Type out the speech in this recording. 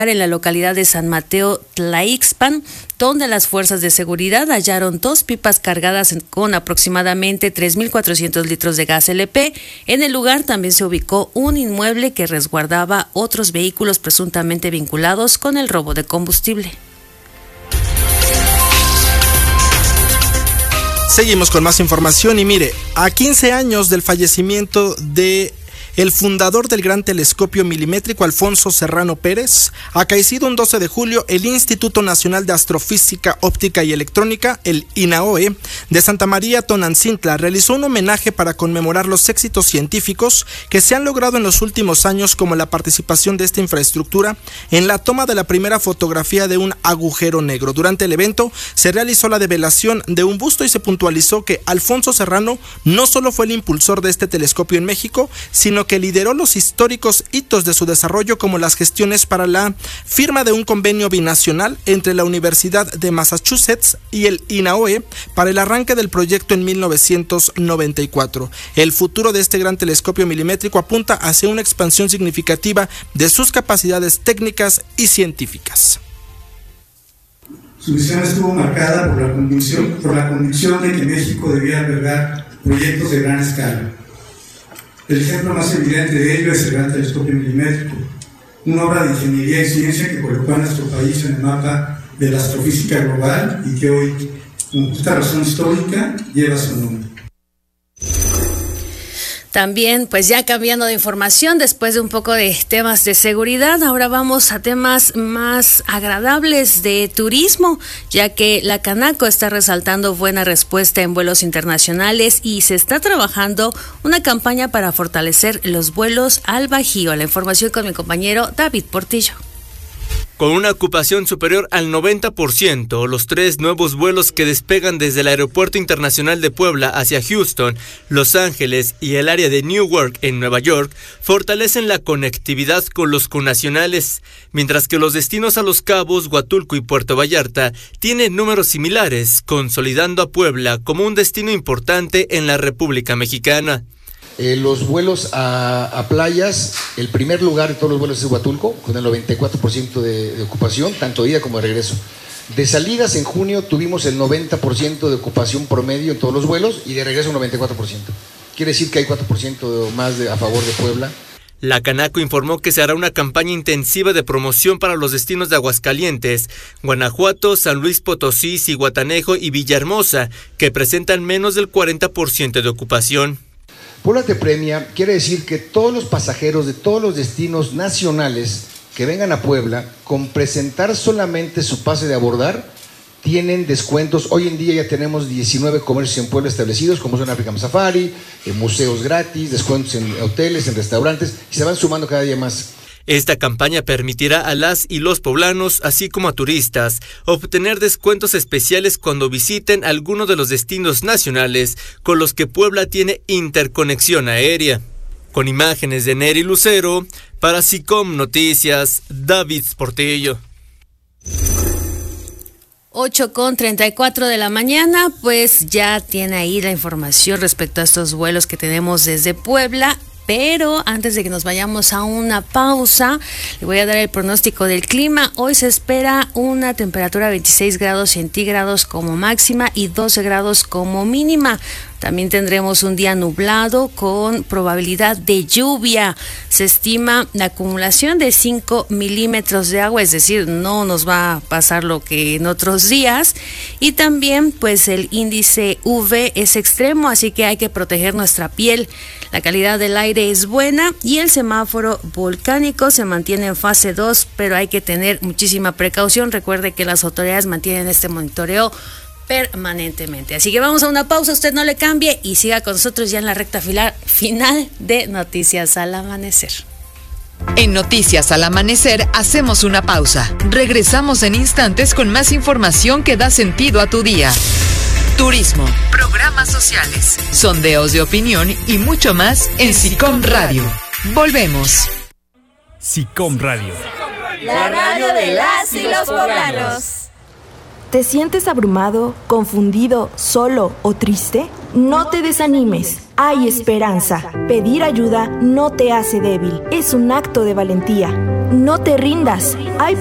en la localidad de San Mateo Tlaixpan, donde las fuerzas de seguridad hallaron 2 pipas cargadas con aproximadamente 3.400 litros de gas LP. En el lugar también se ubicó un inmueble que resguardaba otros vehículos presuntamente vinculados con el robo de combustible. Seguimos con más información y mire, a 15 años del fallecimiento de el fundador del Gran Telescopio Milimétrico, Alfonso Serrano Pérez, acaecido un 12 de julio, el Instituto Nacional de Astrofísica, Óptica y Electrónica, el INAOE, de Santa María Tonancintla, realizó un homenaje para conmemorar los éxitos científicos que se han logrado en los últimos años, como la participación de esta infraestructura en la toma de la primera fotografía de un agujero negro. Durante el evento se realizó la develación de un busto y se puntualizó que Alfonso Serrano no solo fue el impulsor de este telescopio en México, sino que lideró los históricos hitos de su desarrollo, como las gestiones para la firma de un convenio binacional entre la Universidad de Massachusetts y el INAOE para el arranque del proyecto en 1994. El futuro de este gran telescopio milimétrico apunta hacia una expansión significativa de sus capacidades técnicas y científicas. Su misión estuvo marcada por la convicción de que México debía albergar proyectos de gran escala. El ejemplo más evidente de ello es el Gran Telescopio Milimétrico, una obra de ingeniería y ciencia que colocó a nuestro país en el mapa de la astrofísica global y que hoy, con justa razón histórica, lleva su nombre. También, pues ya cambiando de información, después de un poco de temas de seguridad, ahora vamos a temas más agradables de turismo, ya que la Canaco está resaltando buena respuesta en vuelos internacionales y se está trabajando una campaña para fortalecer los vuelos al Bajío. La información con mi compañero David Portillo. Con una ocupación superior al 90%, los 3 nuevos vuelos que despegan desde el Aeropuerto Internacional de Puebla hacia Houston, Los Ángeles y el área de Newark en Nueva York fortalecen la conectividad con los connacionales, mientras que los destinos a Los Cabos, Huatulco y Puerto Vallarta tienen números similares, consolidando a Puebla como un destino importante en la República Mexicana. Los vuelos a playas, el primer lugar de todos los vuelos es Huatulco, con el 94% de ocupación, tanto de ida como de regreso. De salidas en junio tuvimos el 90% de ocupación promedio en todos los vuelos y de regreso un 94%. Quiere decir que hay 4% más a favor de Puebla. La Canaco informó que se hará una campaña intensiva de promoción para los destinos de Aguascalientes, Guanajuato, San Luis Potosí, Zihuatanejo y Villahermosa, que presentan menos del 40% de ocupación. Puebla te premia, quiere decir que todos los pasajeros de todos los destinos nacionales que vengan a Puebla, con presentar solamente su pase de abordar, tienen descuentos. Hoy en día ya tenemos 19 comercios en Puebla establecidos, como son African Safari, museos gratis, descuentos en hoteles, en restaurantes, y se van sumando cada día más. Esta campaña permitirá a las y los poblanos, así como a turistas, obtener descuentos especiales cuando visiten alguno de los destinos nacionales con los que Puebla tiene interconexión aérea. Con imágenes de Neri Lucero, para SICOM Noticias, David Portillo. 8:34 de la mañana, pues ya tiene ahí la información respecto a estos vuelos que tenemos desde Puebla. Pero antes de que nos vayamos a una pausa, le voy a dar el pronóstico del clima. Hoy se espera una temperatura de 26 grados centígrados como máxima y 12 grados como mínima. También tendremos un día nublado con probabilidad de lluvia. Se estima la acumulación de 5 milímetros de agua, es decir, no nos va a pasar lo que en otros días. Y también, pues, el índice UV es extremo, así que hay que proteger nuestra piel. La calidad del aire es buena y el semáforo volcánico se mantiene en fase 2, pero hay que tener muchísima precaución. Recuerde que las autoridades mantienen este monitoreo permanentemente. Así que vamos a una pausa, usted no le cambie y siga con nosotros ya en la recta final de Noticias al Amanecer. En Noticias al Amanecer hacemos una pausa. Regresamos en instantes con más información que da sentido a tu día. Turismo, programas sociales, sondeos de opinión y mucho más en SICOM Radio. Volvemos. SICOM Radio. La radio de las y los poblanos. ¿Te sientes abrumado, confundido, solo o triste? No te desanimes, hay esperanza. Pedir ayuda no te hace débil, es un acto de valentía. No te rindas, hay